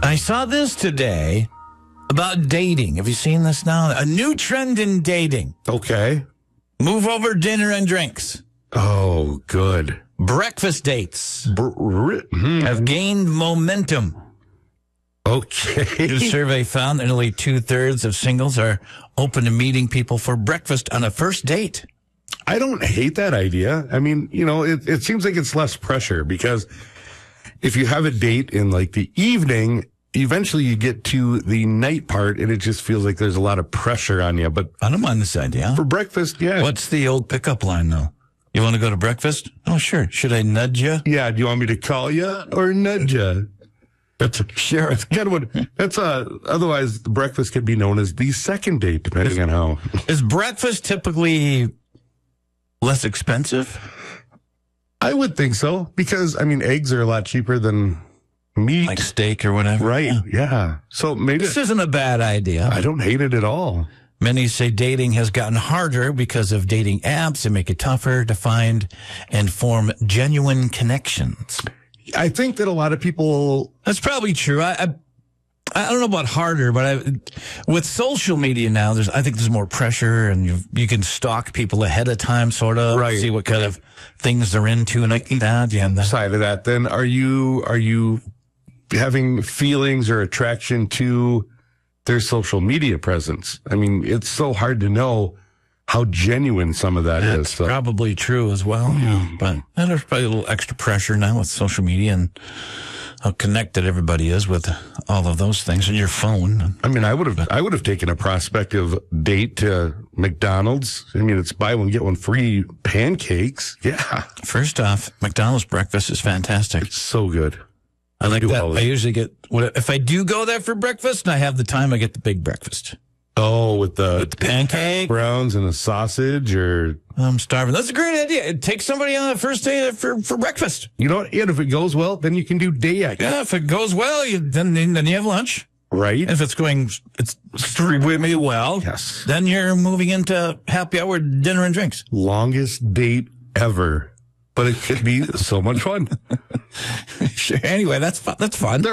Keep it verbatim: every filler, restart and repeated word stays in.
I saw this today about dating. Have you seen this now? A new trend in dating. Okay. Move over dinner and drinks. Oh, good. Breakfast dates Br- hmm. have gained momentum. Okay. The survey found that nearly two-thirds of singles are open to meeting people for breakfast on a first date. I don't hate that idea. I mean, you know, it, it seems like it's less pressure because if you have a date in like the evening, eventually you get to the night part and it just feels like there's a lot of pressure on you. But I don't mind this idea. for breakfast, yeah. What's the old pickup line, though? You want to go to breakfast? Oh, sure. Should I nudge you? Yeah. Do you want me to call you or nudge you? That's a, Sure. that's kind of what, that's a, otherwise the breakfast could be known as the second date, depending on how. Is breakfast typically less expensive? I would think so because, I mean, eggs are a lot cheaper than meat. Like steak or whatever? Right. Yeah. Yeah. So maybe This isn't a bad idea. I don't hate it at all. Many say dating has gotten harder because of dating apps that make it tougher to find and form genuine connections. I think that a lot of people. That's probably true. I, I I don't know about harder, but I, with social media now, there's I think there's more pressure, and you you can stalk people ahead of time, sort of, Right. see what kind of things they're into, and like that. Yeah, and that. Side of that, then are you are you having feelings or attraction to their social media presence? I mean, it's so hard to know how genuine some of that is. That's So. probably true as well. Yeah. But and there's probably a little extra pressure now with social media and how connected everybody is with all of those things and your phone. I mean, I would have I would have taken a prospective date to McDonald's. I mean, it's buy one get one free pancakes. Yeah, First off, McDonald's breakfast is fantastic. so good. I like do that. all I that. usually get what if I do go there for breakfast and I have the time, I get the big breakfast. Oh, with the, With the pancake. browns and a sausage, or I'm starving. That's a great idea. Take somebody on a first date for, for breakfast. you know what? And if it goes well, then you can do day act, Yeah, if it goes well, you, then then you have lunch. right? If it's going it's extremely well, Yes. then you're moving into happy hour, dinner and drinks. Longest date ever, but it could be so much fun. Sure. Anyway, that's fun. That's fun.